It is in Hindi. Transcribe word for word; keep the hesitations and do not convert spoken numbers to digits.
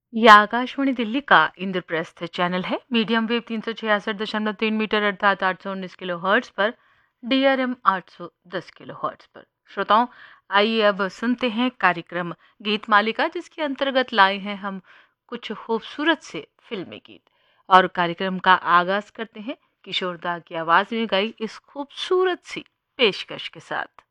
यह आकाशवाणी दिल्ली का इंद्रप्रस्थ चैनल है। मीडियम वेव तीन सौ छियासठ दशमलव तीन मीटर अर्थात आठ सौ उन्नीस किलो हर्ट्ज पर, डी आर एम आठ सौ दस किलो हर्ट्ज पर। श्रोताओं, आइए अब सुनते हैं कार्यक्रम गीत मालिका, जिसके अंतर्गत लाए हैं हम कुछ खूबसूरत से फिल्मी गीत। और कार्यक्रम का आगाज करते हैं किशोर दा की आवाज में गाई इस खूबसूरत सी पेशकश के साथ।